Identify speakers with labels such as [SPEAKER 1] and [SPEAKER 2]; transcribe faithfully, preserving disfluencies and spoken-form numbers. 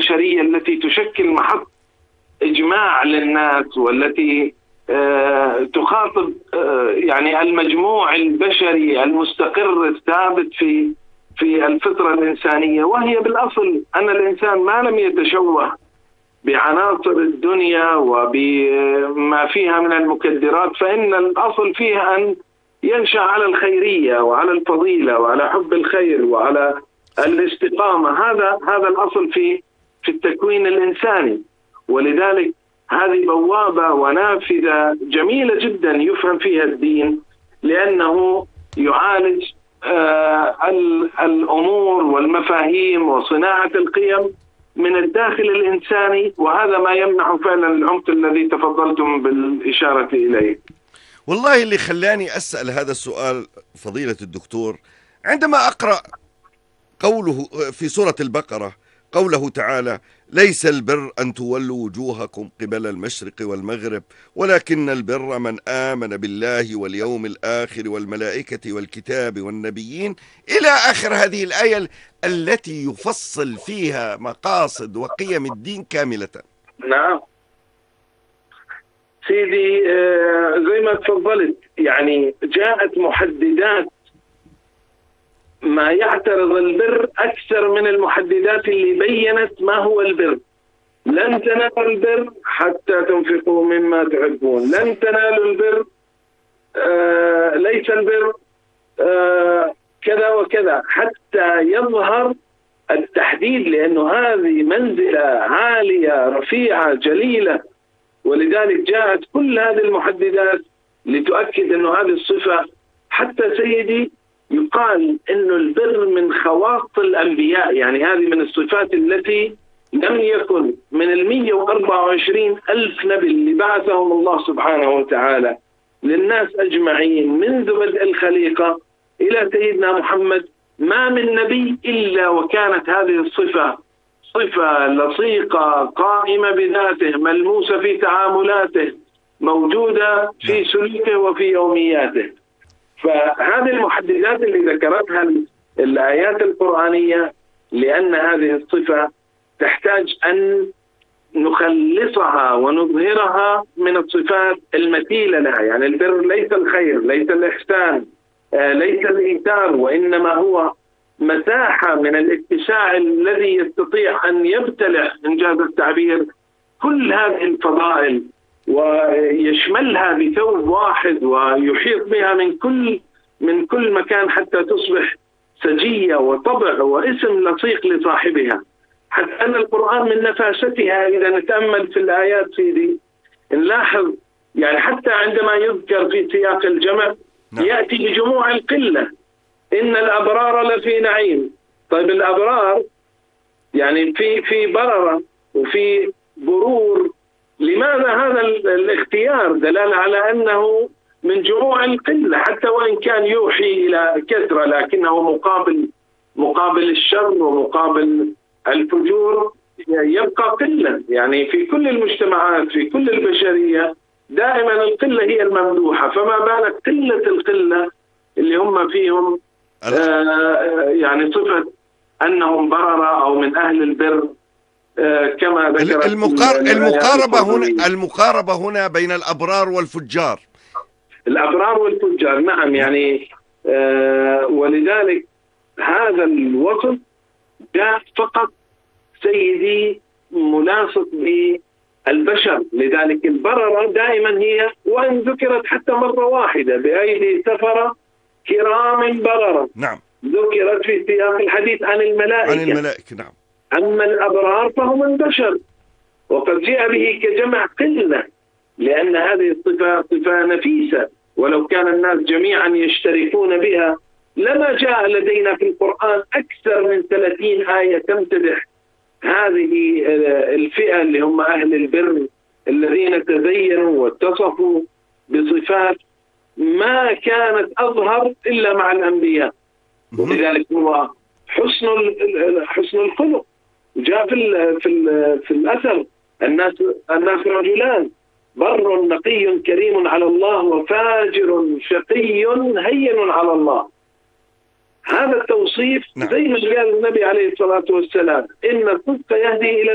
[SPEAKER 1] البشرية التي تشكل محط إجماع للناس، والتي تخاطب يعني المجموع البشري المستقر الثابت في في الفطرة الإنسانية. وهي بالأصل أن الإنسان ما لم يتشوه بعناصر الدنيا وبما فيها من المكدرات، فإن الأصل فيها أن ينشأ على الخيرية وعلى الفضيلة وعلى حب الخير وعلى الاستقامة. هذا هذا الأصل في في التكوين الإنساني. ولذلك هذه بوابة ونافذة جميلة جدا يفهم فيها الدين، لأنه يعالج آه الأمور والمفاهيم وصناعة القيم من الداخل الإنساني، وهذا ما يمنح فعلا العمق الذي تفضلتم بالإشارة إليه.
[SPEAKER 2] والله اللي خلاني أسأل هذا السؤال فضيلة الدكتور، عندما أقرأ قوله في سورة البقرة قوله تعالى: ليس البر أن تولوا وجوهكم قبل المشرق والمغرب ولكن البر من آمن بالله واليوم الآخر والملائكة والكتاب والنبيين، إلى آخر هذه الآية التي يفصل فيها مقاصد وقيم الدين كاملة.
[SPEAKER 1] نعم سيدي، زي ما تفضلت، يعني جاءت محددات ما يعترض البر أكثر من المحددات اللي بيّنت ما هو البر. لن تنالوا البر حتى تنفقوا مما تحبون، لن تنالوا البر، آه ليس البر آه كذا وكذا، حتى يظهر التحديد، لأنه هذه منزلة عالية رفيعة جليلة. ولذلك جاءت كل هذه المحددات لتؤكد أنه هذه الصفة. حتى سيدي يقال أنه البر من خواص الأنبياء، يعني هذه من الصفات التي لم يكن من المية وأربعة وعشرين ألف نبي اللي بعثهم الله سبحانه وتعالى للناس أجمعين منذ بدء الخليقة إلى سيدنا محمد، ما من نبي إلا وكانت هذه الصفة صفة لصيقة قائمة بذاته، ملموسة في تعاملاته، موجودة في سلوكه وفي يومياته. فهذه المحددات اللي ذكرتها الآيات القرآنية، لأن هذه الصفة تحتاج أن نخلصها ونظهرها من الصفات المثيلة لها. يعني البر ليس الخير، ليس الإحسان، ليس الإيثار، وإنما هو مساحة من الاتساع الذي يستطيع أن يبتلع إنجاز التعبير كل هذه الفضائل ويشملها بثوب واحد ويحيط بها من كل من كل مكان حتى تصبح سجية وطبع واسم لصيق لصاحبها. حتى أن القرآن من نفاستها إذا نتأمل في الآيات سيدي نلاحظ، يعني حتى عندما يذكر في سياق الجمع يأتي بجموع القلة، إن الأبرار لفي نعيم. طيب الأبرار يعني في في بررة وفي برور، لماذا هذا الاختيار؟ دلالة على أنه من جموع القلة، حتى وإن كان يوحي إلى كثرة، لكنه مقابل مقابل الشر ومقابل الفجور يبقى قلة. يعني في كل المجتمعات في كل البشرية دائما القلة هي الممدوحة، فما بالك قلة القلة اللي هم فيهم آه يعني صفة أنهم بررة أو من أهل البر كما ذكرت
[SPEAKER 2] المقار... المقاربة هنا المقاربة هنا بين الأبرار والفجار.
[SPEAKER 1] الأبرار والفجار نعم، يعني آه ولذلك هذا الوصف جاء فقط سيدي ملاصق بالبشر. لذلك البررة دائما هي، وإن ذكرت حتى مرة واحدة بأيدي سفرة كرام بررة،
[SPEAKER 2] نعم،
[SPEAKER 1] ذكرت في سياق الحديث عن الملائكة
[SPEAKER 2] عن الملائكة نعم.
[SPEAKER 1] أما الأبرار فهم البشر، وقد جاء به كجمع قلة، لأن هذه الصفة صفة نفيسة، ولو كان الناس جميعا يشتركون بها لما جاء لدينا في القرآن أكثر من ثلاثين آية تمتدح هذه الفئة اللي هم أهل البر الذين تزينوا واتصفوا بصفات ما كانت أظهر إلا مع الأنبياء. ولذلك هو حسن حسن الخلق. جاء في ال في ال في الأثر الناس الناس رجلان، بر نقي كريم على الله وفاجر شقي هين على الله. هذا التوصيف زي ما قال النبي عليه الصلاة والسلام، إن الصدق يهدي إلى